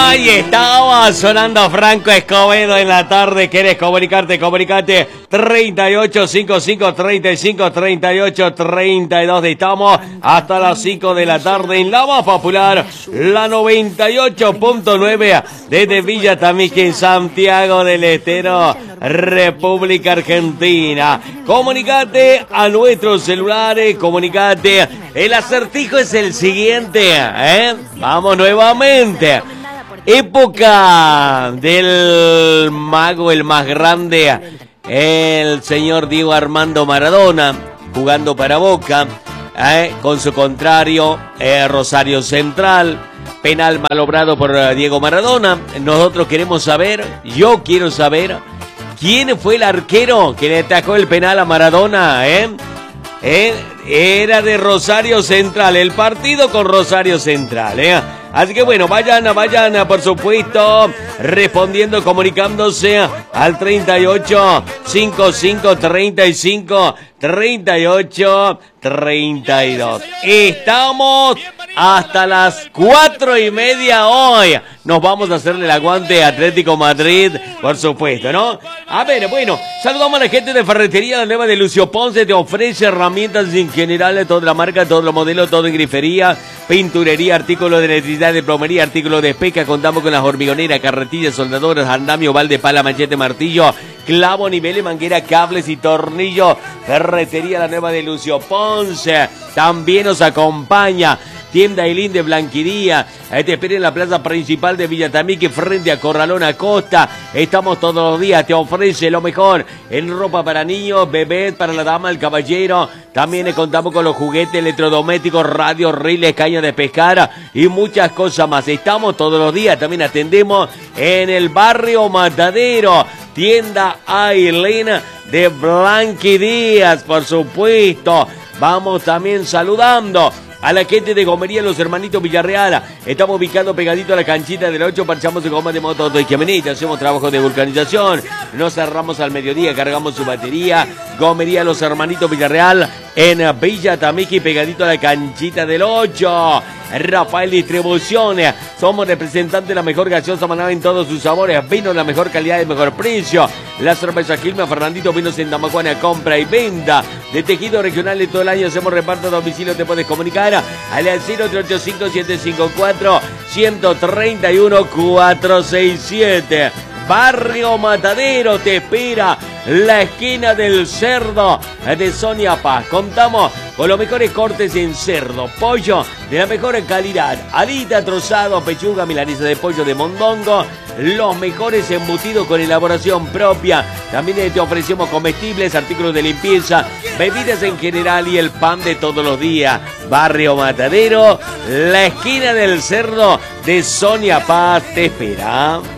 Ahí estaba sonando Franco Escobedo en la tarde. ¿Querés comunicarte? Comunicate 38 55 35 38 32. Estamos hasta las 5 de la tarde en la más popular, la 98.9 desde Villa Tamique en Santiago del Estero, República Argentina. Comunicate a nuestros celulares, comunicate. El acertijo es el siguiente, Vamos nuevamente. Época del mago, el más grande, el señor Diego Armando Maradona, jugando para Boca, con su contrario, Rosario Central, penal malobrado por Diego Maradona. Nosotros queremos saber, yo quiero saber, ¿quién fue el arquero que le atajó el penal a Maradona, Era de Rosario Central, el partido con Rosario Central, Así que bueno, vayan, por supuesto, respondiendo, comunicándose al 38 55 35 38 32. Estamos hasta las 4:30 hoy. Nos vamos a hacerle el aguante a Atlético Madrid, por supuesto, ¿no? A ver, bueno, saludamos a la gente de Ferretería La Nueva de Lucio Ponce. Te ofrece herramientas en general, toda la marca, todos los modelos, todo en grifería, pinturería, artículos de electricidad, de plomería, artículos de pesca. Contamos con las hormigoneras, carretillas, soldadoras, andamio, balde, pala, machete, martillo, clavo, niveles, manguera, cables y tornillos. Ferretería La Nueva de Lucio Ponce también nos acompaña. Tienda Ailín de Blanquiría, te espera en la plaza principal de Villa Tamique, frente a Corralón Acosta. Estamos todos los días, te ofrece lo mejor en ropa para niños, bebés, para la dama, el caballero. También contamos con los juguetes electrodomésticos, radios, riles, cañas de pescar y muchas cosas más. Estamos todos los días, también atendemos en el barrio Matadero. Tienda Ailín de Blanquidías, por supuesto. Vamos también saludando a la gente de Gomería Los Hermanitos Villarreal. Estamos ubicados pegadito a la canchita del 8. Parchamos de goma de moto y camioneta. Hacemos trabajos de vulcanización. Nos cerramos al mediodía, cargamos su batería. Gomería Los Hermanitos Villarreal en Villa Tamique, pegadito a la canchita del 8. Rafael Distribuciones. Somos representantes de la mejor gaseosa Maná en todos sus sabores. Vino de la mejor calidad y mejor precio. La cerveza Quilmes Fernandito Vinos en Damacuana, compra y venta de tejido regional de todo el año. Hacemos reparto a domicilio. Te puedes comunicar al 0385-754-131-467. Barrio Matadero te espera, la esquina del cerdo de Sonia Paz. Contamos con los mejores cortes en cerdo, pollo de la mejor calidad, alita, trozado, pechuga, milanesa de pollo de mondongo, los mejores embutidos con elaboración propia. También te ofrecemos comestibles, artículos de limpieza, bebidas en general y el pan de todos los días. Barrio Matadero, la esquina del cerdo de Sonia Paz te espera.